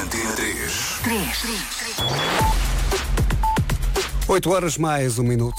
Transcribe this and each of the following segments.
Antena 3. 8 horas mais 1 minuto.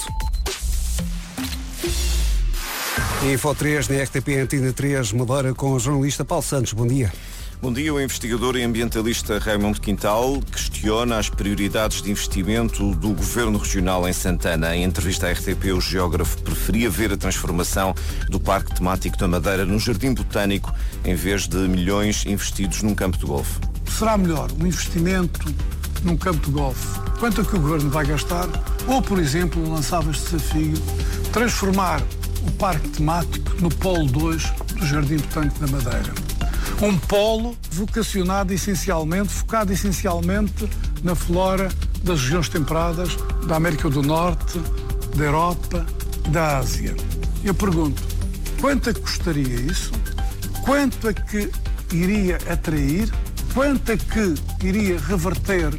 Info 3 na RTP Antena 3 Madeira com o jornalista Paulo Santos. Bom dia. Bom dia. O investigador e ambientalista Raimundo Quintal questiona as prioridades de investimento do Governo Regional em Santana. Em entrevista à RTP, o geógrafo preferia ver a transformação do Parque Temático da Madeira num jardim botânico em vez de milhões investidos num campo de golfe. Será melhor um investimento num campo de golfe? Quanto é que o Governo vai gastar? Ou, por exemplo, lançava este desafio, transformar o Parque Temático no Polo 2 do Jardim Botânico da Madeira. Um polo focado essencialmente na flora das regiões temperadas da América do Norte, da Europa e da Ásia. Eu pergunto, quanto é que custaria isso? Quanto é que iria atrair? Quanto é que iria reverter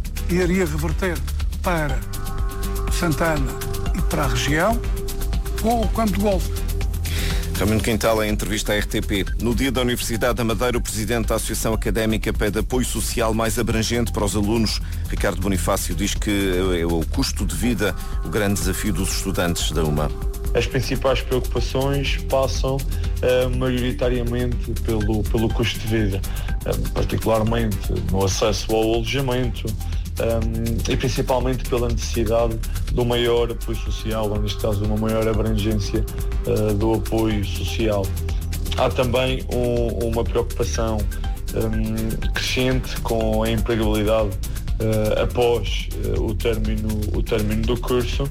para Santana e para a região com o campo de golfe? Raimundo Quintal, em entrevista à RTP. No dia da Universidade da Madeira, o presidente da Associação Académica pede apoio social mais abrangente para os alunos. Ricardo Bonifácio diz que é o custo de vida o grande desafio dos estudantes da UMA. As principais preocupações passam maioritariamente pelo custo de vida, particularmente no acesso ao alojamento, e principalmente pela necessidade do maior apoio social, ou neste caso uma maior abrangência do apoio social. Há também uma preocupação crescente com a empregabilidade após o término do curso,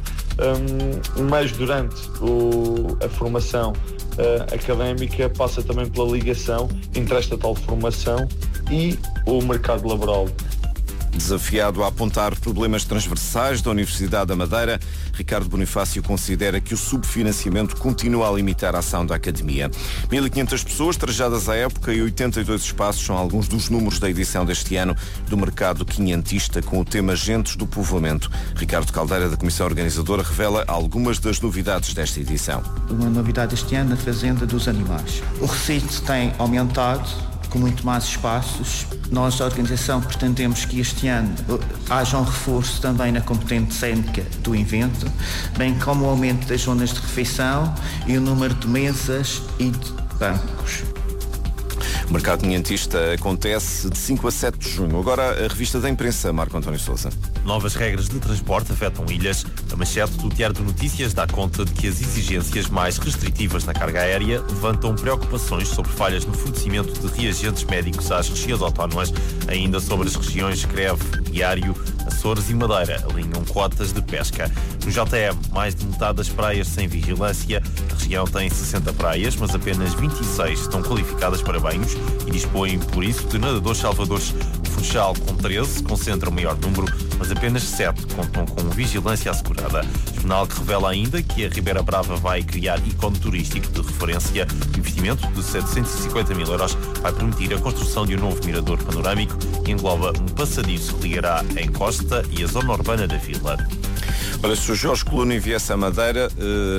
mas durante a formação académica passa também pela ligação entre esta tal formação e o mercado laboral. Desafiado a apontar problemas transversais da Universidade da Madeira, Ricardo Bonifácio considera que o subfinanciamento continua a limitar a ação da Academia. 1.500 pessoas trajadas à época e 82 espaços são alguns dos números da edição deste ano do mercado quinhentista com o tema Gentes do Povoamento. Ricardo Caldeira, da Comissão Organizadora, revela algumas das novidades desta edição. Uma novidade este ano, a Fazenda dos Animais. O recinto tem aumentado, com muito mais espaços. Nós, da organização, pretendemos que este ano haja um reforço também na competente técnica do evento, bem como o aumento das zonas de refeição e o número de mesas e de bancos. O mercado quinhentista acontece de 5 a 7 de junho. Agora a revista da imprensa, Marco António Sousa. Novas regras de transporte afetam ilhas. A manchete do Diário de Notícias dá conta de que as exigências mais restritivas na carga aérea levantam preocupações sobre falhas no fornecimento de reagentes médicos às regiões autónomas. Ainda sobre as regiões Creve, Diário, Açores e Madeira alinham cotas de pesca. No JM, mais de metade das praias sem vigilância. A região tem 60 praias, mas apenas 26 estão qualificadas para banhos e dispõem, por isso, de nadadores salvadores. O Funchal, com 13, concentra o maior número, mas apenas 7 contam com vigilância assegurada. Jornal que revela ainda que a Ribeira Brava vai criar ícone turístico de referência. O investimento de 750 mil euros vai permitir a construção de um novo mirador panorâmico que engloba um passadiço que ligará a encosta e a zona urbana da vila. Olha, se o Jorge Coluna viesse à Madeira,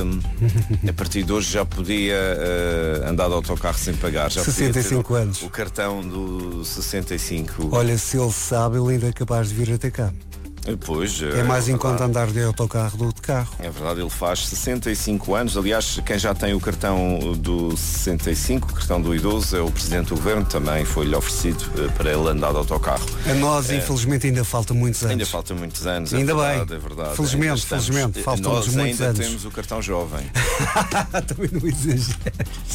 a partir de hoje já podia andar de autocarro sem pagar. Já 65 anos. O cartão do 65. Olha, se ele sabe, ele ainda é capaz de vir até cá. Pois, é mais em conta andar de autocarro do que de carro. É verdade, ele faz 65 anos. Aliás, quem já tem o cartão do 65, o cartão do idoso, é o Presidente do Governo. Também foi-lhe oferecido para ele andar de autocarro. A nós, infelizmente, ainda faltam muitos anos. Ainda faltam muitos anos, ainda verdade, bem. É verdade. Felizmente, faltam-nos muitos anos. Nós ainda temos o cartão jovem. Também não exageres.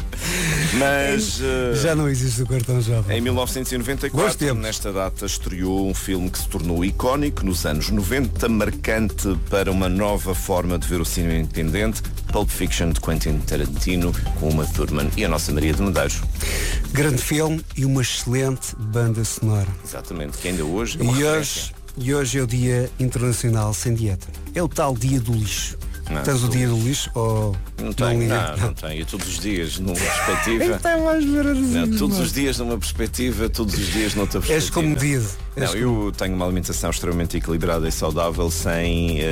Mas já não existe o cartão jovem. Em 1994, nesta data, estreou um filme que se tornou icónico nos anos 90, marcante para uma nova forma de ver o cinema independente, Pulp Fiction, de Quentin Tarantino, com Uma Thurman e a nossa Maria de Medeiros. Grande filme e uma excelente banda sonora. Exatamente, que ainda hoje é uma referência. E hoje é o Dia Internacional Sem Dieta. É o tal Dia do Lixo. Não, tens o dia do lixo ou não tenho? Não tenho. Todos os dias numa perspectiva. Todos os dias numa perspectiva, todos os dias noutra perspectiva. És comedido. Eu tenho uma alimentação extremamente equilibrada e saudável, sem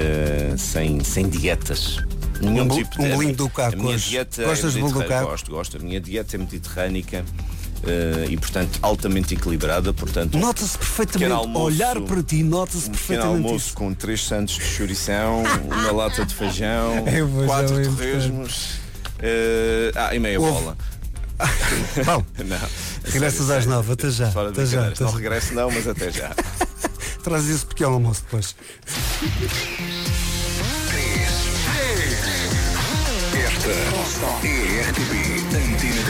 dietas. Nenhum tipo de. Um bolinho do caco. A minha dieta gostas de bolo do caco? Gosto. A minha dieta é mediterrânica. e, portanto, altamente equilibrada. Portanto, nota-se perfeitamente, almoço, olhar para ti, nota-se perfeitamente almoço isso. com 3 santos de chourição, uma lata de feijão, 4 torresmos e meia bola. Bom, regressas às 9, até já. Fora de brincadeiras. Não regresso não, mas até já. Traz esse pequeno almoço depois. Esta é a RTP Antena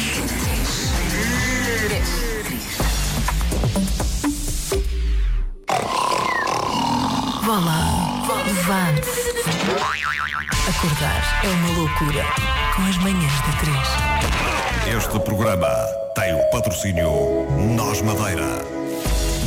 3. Vá lá, levante-se. Acordar é uma loucura com as manhãs da 3. Este programa tem o patrocínio Nós Madeira.